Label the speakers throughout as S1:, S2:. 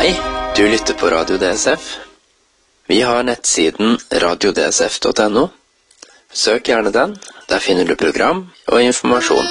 S1: Hei, du lytter på Radio DSF. Vi har nettsiden radiodsf.no. Søk gjerne den, der finner du program og informasjon.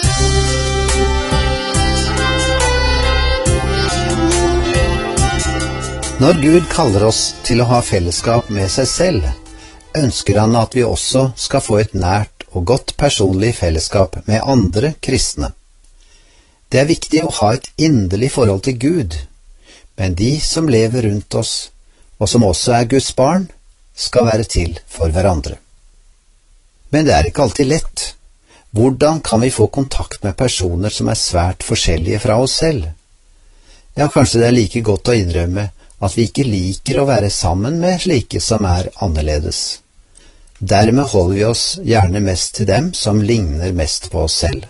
S2: Når Gud kaller oss til å ha fellesskap med seg selv, ønsker han at vi også skal få et nært og godt personlig fellesskap med andre kristne. Det er viktig å ha et inderlig forhold til Gud, men de som lever rundt oss, og som også er Guds barn, skal være til for hverandre. Men det er ikke alltid lett. Hvordan kan vi få kontakt med personer som er svært forskjellige fra oss selv? Ja, kanskje det er like godt å innrømme at vi ikke liker å være sammen med slike som er annerledes. Dermed holder vi oss gjerne mest til dem som ligner mest på oss selv.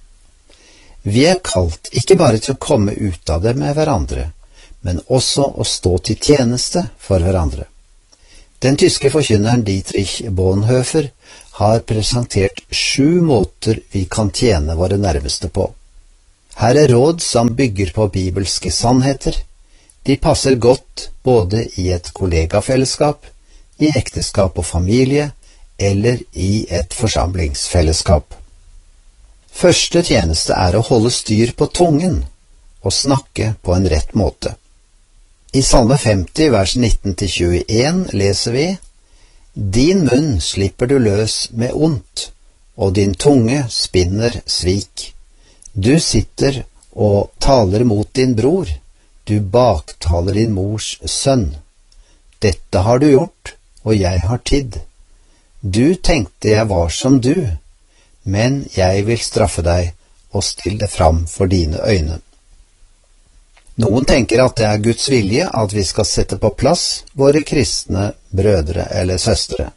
S2: Vi er kalt ikke bare til å komme ut av det med hverandre, men også å stå til tjeneste for hverandre. Den tyske forkynneren Dietrich Bonhoeffer har presentert 7 måter vi kan tjene våre nærmeste på. Her er råd som bygger på bibelske sannheter. De passer godt både i et kollegafellesskap, i ekteskap og familie, eller i et forsamlingsfellesskap. Første tjeneste er å holde styr på tungen og snakke på en rett måte. I Salme 50, vers 19-21 leser vi: Din munn slipper du løs med ondt, og din tunge spinner svik. Du sitter og taler mot din bror, du baktaler din mors sønn. Dette har du gjort, og jeg har tidd. Du tenkte jeg var som du, men jeg vil straffe deg og stille det fram for dine øyne. Noen tenker at det er Guds vilje at vi skal sette på plass våre kristne brødre eller søstre.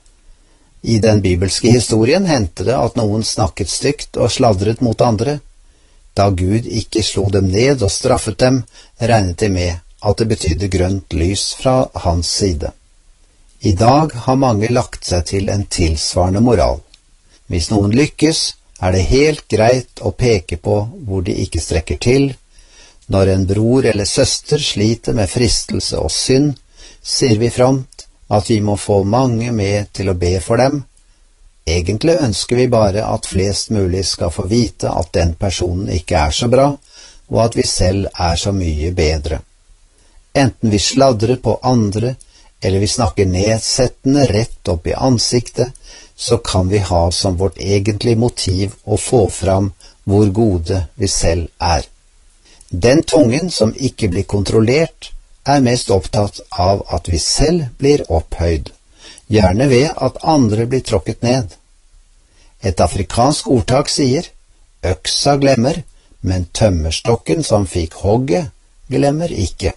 S2: I den bibelske historien hendte det at noen snakket stygt og sladret mot andre. Da Gud ikke slo dem ned og straffet dem, regnet de med at det betydde grønt lys fra hans side. I dag har mange lagt seg til en tilsvarende moral. Hvis noen lykkes, er det helt greit å peke på hvor de ikke strekker til. Når en bror eller søster sliter med fristelse og synd, sier vi fromt at vi må få mange med til å be for dem. Egentlig ønsker vi bare at flest mulig skal få vite at den personen ikke er så bra, og at vi selv er så mye bedre. Enten vi sladrer på andre, eller vi snakker nedsettende rett opp i ansiktet, så kan vi ha som vårt egentlige motiv å få fram hvor gode vi selv er. Den tungen som ikke blir kontrollert, er mest opptatt av at vi selv blir opphøyd, gjerne ved at andre blir tråkket ned. Et afrikansk ordtak sier: øksa glemmer, men tømmerstokken som fikk hogget, glemmer ikke.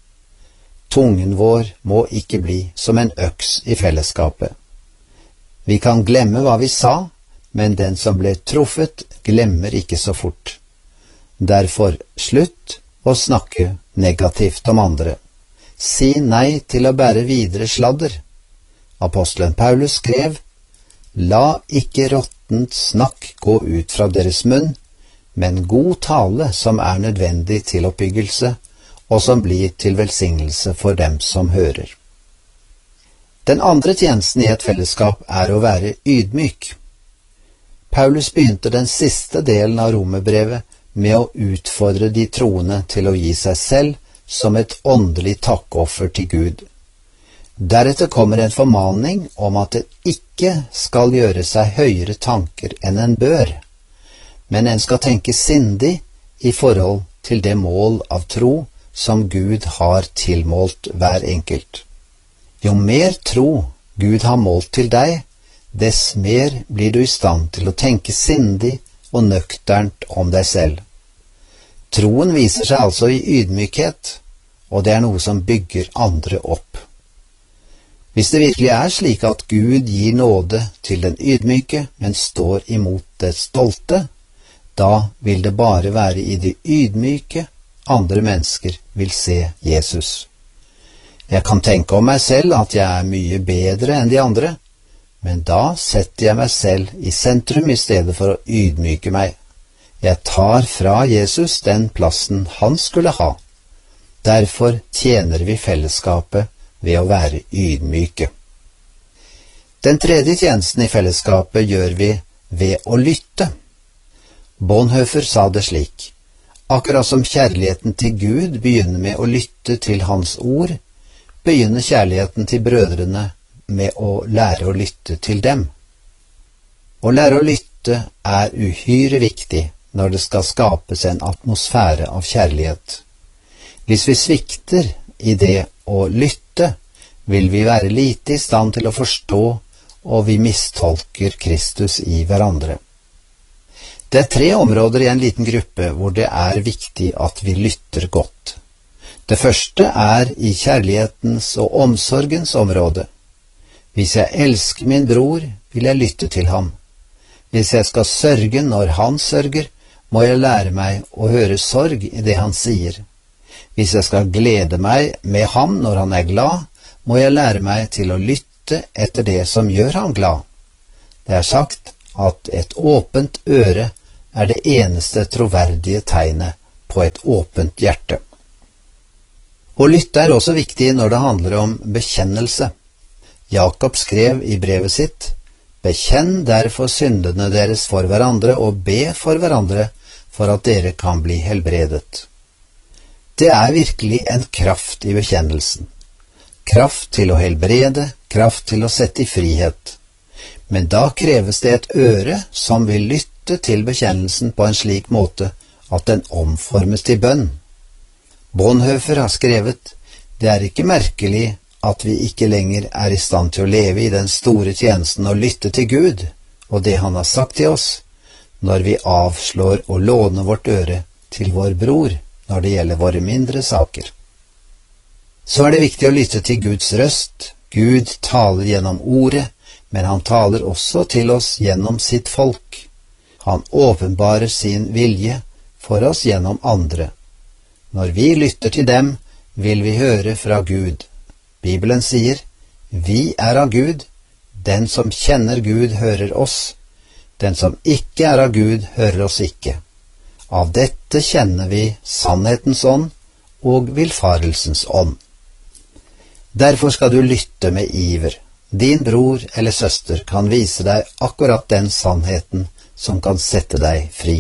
S2: Tungen vår må ikke bli som en øks i fellesskapet. Vi kan glemme hva vi sa, men den som ble truffet, glemmer ikke så fort. Derfor slutt å snakke negativt om andre. Si nei til å bære videre sladder. Apostelen Paulus skrev: La ikke råttent snakk gå ut fra deres munn, men god tale som er nødvendig til oppbyggelse, og som blir til velsignelse for dem som hører. Den andre tjenesten i et fellesskap er å være ydmyk. Paulus begynte den siste delen av romerbrevet med å utfordre de troende til å gi seg selv som et åndelig takkoffer til Gud. Deretter kommer en formaning om at det ikke skal gjøre seg høyere tanker enn en bør, men en skal tenke sindig i forhold til det mål av tro som Gud har tilmålt hver enkelt. Jo mer tro Gud har målt til deg, dess mer blir du i stand til å tenke sindig og nøkternt om deg selv. Troen viser seg altså i ydmykhet, og det er noe som bygger andre opp. Hvis det virkelig er slik at Gud gir nåde til den ydmyke, men står imot det stolte, da vil det bare være i det ydmyke andre mennesker vil se Jesus. Jeg kan tenke om meg selv at jeg er mye bedre enn de andre, men da setter jeg meg selv i sentrum i stedet for å ydmyke meg. Jeg tar fra Jesus den plassen han skulle ha. Derfor tjener vi fellesskapet ved å være ydmyke. Den tredje tjenesten i fellesskapet gjør vi ved å lytte. Bonhoeffer sa det slik: akkurat som kjærligheten til Gud begynner med å lytte til Hans ord, begynner kjærligheten til brødrene med å lære å lytte til dem. Å lære å lytte er uhyre viktig når det skal skapes en atmosfære av kjærlighet. Hvis vi svikter i det å lytte, vil vi være lite i stand til å forstå, og vi mistolker Kristus i hverandre. Det er 3 områder i en liten gruppe hvor det er viktig at vi lytter godt. Det første er i kjærlighetens og omsorgens område. Hvis jeg elsker min bror, vil jeg lytte til ham. Hvis jeg skal sørge når han sørger, må jeg lære meg å høre sorg i det han sier. Hvis jeg skal glede meg med ham når han er glad, må jeg lære meg til å lytte etter det som gjør ham glad. Det er sagt at et åpent øre er det eneste troverdige tegnet på et åpent hjerte. Å lytte er også viktig når det handler om bekjennelse. Jakob skrev i brevet sitt: «Bekjenn derfor syndene deres for hverandre, og be for hverandre, for at dere kan bli helbredet.» Det er virkelig en kraft i bekjennelsen. Kraft til å helbrede, kraft til å sette i frihet. Men da kreves det et øre som vil lytte til bekjennelsen på en slik måte at den omformes til bønn. Bonhoeffer har skrevet: «Det er ikke merkelig at vi ikke lenger er i stand til å leve i den store tjenesten og lytte til Gud og det han har sagt til oss, når vi avslår å låne vårt øre til vår bror når det gjelder våre mindre saker.» Så er det viktig å lytte til Guds røst. Gud taler gjennom ordet, men han taler også til oss gjennom sitt folk. Han åpenbarer sin vilje for oss gjennom andre. Når vi lytter til dem, vil vi høre fra Gud. Bibelen sier: «Vi er av Gud, den som kjenner Gud hører oss, den som ikke er av Gud hører oss ikke. Av dette kjenner vi sannhetens ånd og villfarelsens ånd.» Derfor skal du lytte med iver. Din bror eller søster kan vise deg akkurat den sannheten som kan sette deg fri.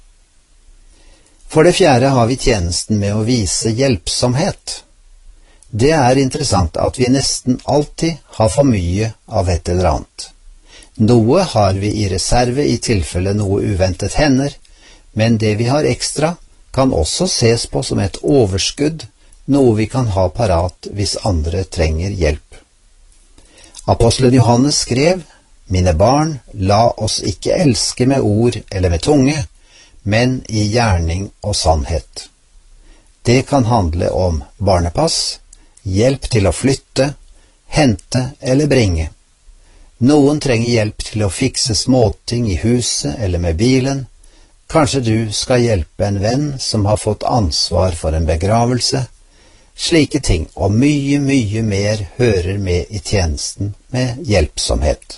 S2: For det fjerde har vi tjenesten med å vise hjelpsomhet. Det er interessant at vi nesten alltid har for mye av et eller annet. Noe har vi i reserve i tilfelle noe uventet hender, men det vi har ekstra kan også ses på som et overskudd, noe vi kan ha parat hvis andre trenger hjelp. Apostelen Johannes skrev: «Mine barn, la oss ikke elske med ord eller med tunge, men i gjerning og sannhet.» Det kan handle om barnepass, hjelp til å flytte, hente eller bringe. Noen trenger hjelp til å fikse småting i huset eller med bilen. Kanskje du skal hjelpe en venn som har fått ansvar for en begravelse. Slike ting og mye, mye mer hører med i tjenesten med hjelpsomhet.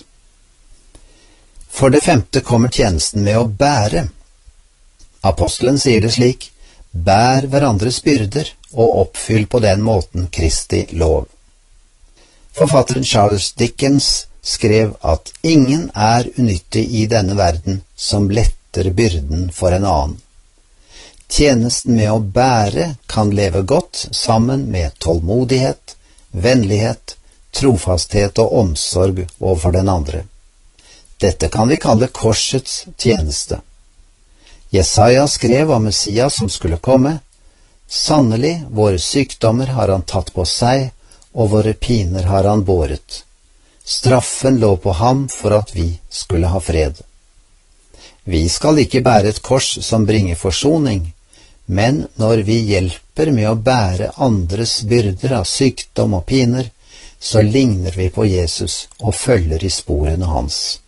S2: For det femte kommer tjenesten med å bære. Apostelen sier det slik: «Bær hverandres byrder og oppfyll på den måten Kristi lov.» Forfatteren Charles Dickens skrev at ingen er unyttig i denne verden som letter byrden for en annen. Tjenesten med å bære kan leve godt sammen med tålmodighet, vennlighet, trofasthet og omsorg overfor den andre. Dette kan vi kalle korsets tjeneste. Jesaja skrev om Messias som skulle komme: «Sannelig, våre sykdommer har han tatt på seg, og våre piner har han båret. Straffen lå på ham for at vi skulle ha fred.» Vi skal ikke bære et kors som bringer forsoning, men når vi hjelper med å bære andres byrder av sykdom og piner, så ligner vi på Jesus og følger i sporene hans.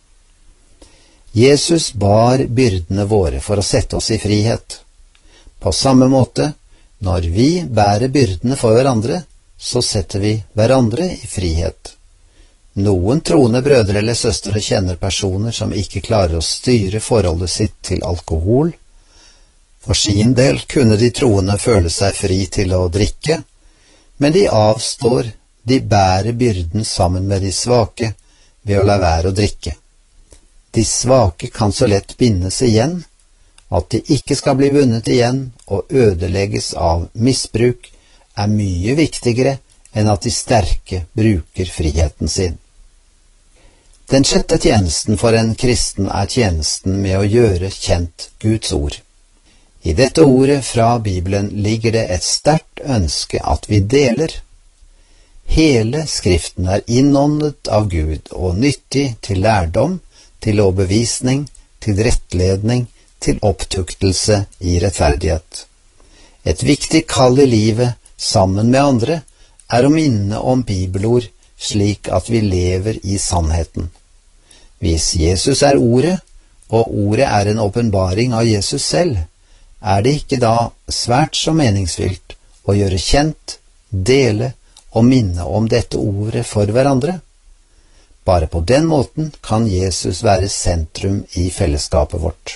S2: Jesus bar byrdene våre for å sette oss i frihet. På samme måte, når vi bærer byrdene for hverandre, så setter vi hverandre i frihet. Noen troende brødre eller søstre kjenner personer som ikke klarer å styre forholdet sitt til alkohol, For sin del kunne de troende føle seg fri til å drikke, men de avstår, de bærer byrden sammen med de svake ved å la være å drikke. De svake kan så lett bindes igjen, at de ikke skal bli bundet igjen og ødelegges av misbruk, er mye viktigere enn at de sterke bruker friheten sin. Den sjette tjenesten for en kristen er tjenesten med å gjøre kjent Guds ord. I dette ordet fra Bibelen ligger det et sterkt ønske at vi deler. Hele Skriften er innåndet av Gud og nyttig til lærdom, til overbevisning, til rettledning, til opptuktelse i rettferdighet. Et viktig kall i livet, sammen med andre, er å minne om bibelord slik at vi lever i sannheten. Hvis Jesus er ordet, og ordet er en åpenbaring av Jesus selv, er det ikke da svært så meningsfylt å gjøre kjent, dele og minne om dette ordet for hverandre? Bare på den måten kan Jesus være sentrum i fellesskapet vårt.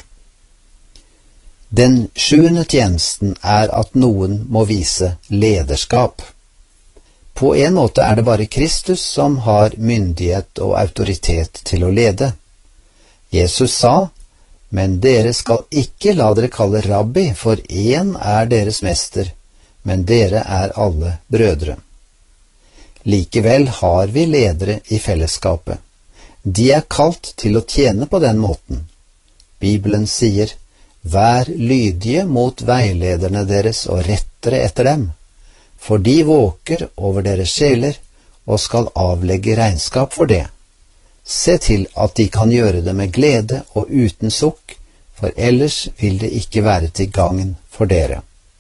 S2: Den 7. tjenesten er at noen må vise lederskap. På en måte er det bare Kristus som har myndighet og autoritet til å lede. Jesus sa, men dere skal ikke la dere kalle rabbi, for én er deres mester, men dere er alle brødre. Likevel har vi ledere i fellesskapet. De er kalt til å tjene på den måten. Bibelen sier, vær lydige mot veilederne deres og rettere etter dem, for de våker over deres sjeler og skal avlegge regnskap for det. Se til at de kan gjøre det med glede og uten sukk, for ellers vil det ikke være til gagn for dere.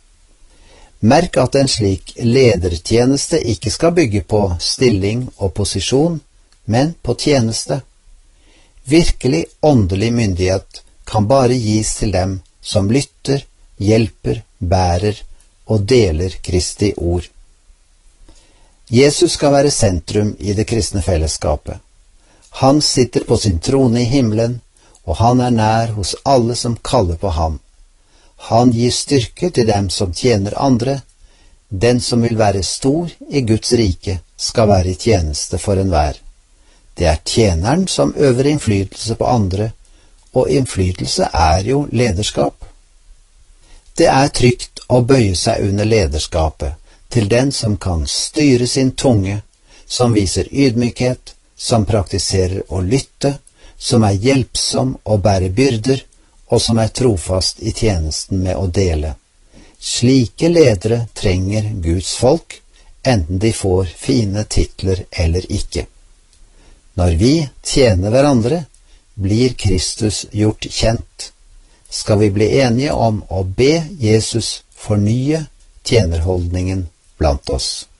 S2: Merk at en slik ledertjeneste ikke skal bygge på stilling og posisjon, men på tjeneste. Virkelig åndelig myndighet kan bare gis til dem som lytter, hjelper, bærer og deler Kristi ord. Jesus skal være sentrum i det kristne fellesskapet. Han sitter på sin trone i himmelen, og han er nær hos alle som kaller på ham. Han gir styrke til dem som tjener andre. Den som vil være stor i Guds rike, skal være i tjeneste for enhver. Det er tjeneren som øver innflytelse på andre, og innflytelse er jo lederskap. Det er trygt å bøye seg under lederskapet til den som kan styre sin tunge, som viser ydmykhet, som praktiserer å lytte, som er hjelpsom og bærer byrder, og som er trofast i tjenesten med å dele. Slike ledere trenger Guds folk, enten de får fine titler eller ikke. Når vi tjener hverandre, blir Kristus gjort kjent. Skal vi bli enige om å be Jesus fornye tjenerholdningen blant oss.